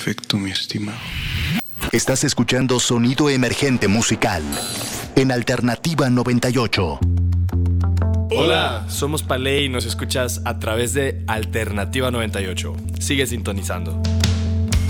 perfecto, mi estimado. Estás escuchando Sonido Emergente Musical en Alternativa 98. Hola, somos Palé y nos escuchas a través de Alternativa 98. Sigue sintonizando.